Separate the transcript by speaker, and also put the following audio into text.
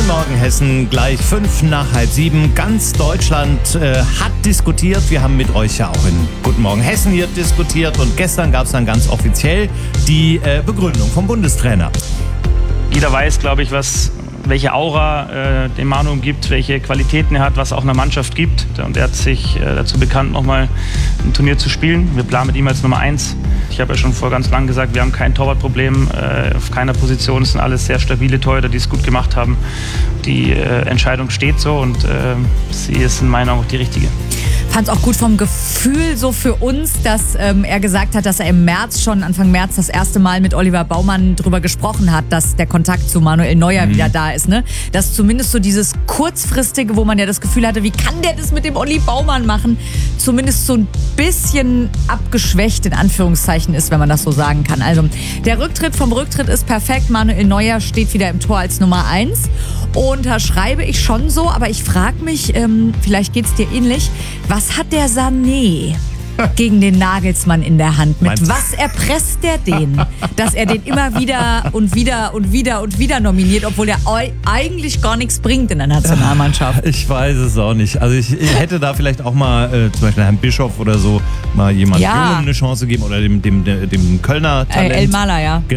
Speaker 1: Guten Morgen Hessen, gleich 6:55. Ganz Deutschland hat diskutiert. Wir haben mit euch ja auch in Guten Morgen Hessen hier diskutiert. Und gestern gab es dann ganz offiziell die Begründung vom Bundestrainer.
Speaker 2: Jeder weiß, glaube ich, welche Aura dem Manu gibt, welche Qualitäten er hat, was auch einer Mannschaft gibt. Und er hat sich dazu bekannt, nochmal ein Turnier zu spielen. Wir planen mit ihm als Nummer 1. Ich habe ja schon vor ganz lang gesagt, wir haben kein Torwartproblem auf keiner Position. Es sind alles sehr stabile Torhüter, die es gut gemacht haben. Die Entscheidung steht so und sie ist in meinen Augen auch die richtige.
Speaker 3: Fand es auch gut vom Gefühl so für uns, dass er gesagt hat, dass er im März Anfang März, das erste Mal mit Oliver Baumann drüber gesprochen hat, dass der Kontakt zu Manuel Neuer wieder da ist. Ne? Dass zumindest so dieses kurzfristige, wo man ja das Gefühl hatte, wie kann der das mit dem Olli Baumann machen, zumindest so ein bisschen abgeschwächt in Anführungszeichen ist, wenn man das so sagen kann. Also der Rücktritt vom Rücktritt ist perfekt. Manuel Neuer steht wieder im Tor als Nummer 1. Unterschreibe ich schon so, aber ich frage mich, vielleicht geht es dir ähnlich, was hat der Sané gegen den Nagelsmann in der Hand? Mit was erpresst der den, dass er den immer wieder und wieder nominiert, obwohl er eigentlich gar nichts bringt in der Nationalmannschaft?
Speaker 1: Ich weiß es auch nicht. Also ich hätte da vielleicht auch mal zum Beispiel Herrn Bischof oder so mal jemand Jungen eine Chance geben oder dem Kölner Talent.
Speaker 3: El Mala, ja.